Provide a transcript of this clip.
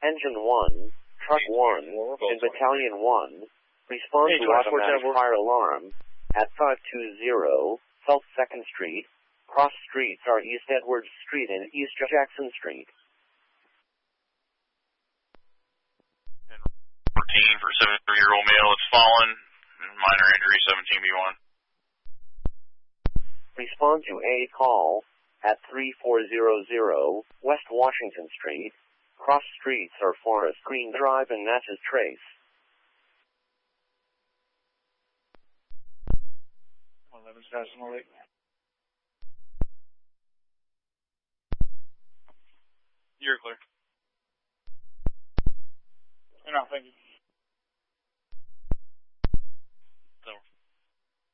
Engine 1, Truck 1, and Battalion 1, respond to automatic fire alarm at 520 South 2nd Street. Cross streets are East Edwards Street and East Jackson Street. And 14 for 7-year-old male that's fallen. Minor injury, 17B1. Respond to a call at 3400 West Washington Street. Cross streets are Forest Green Drive and Natchez Trace. 11,008. You're clear. No, thank you.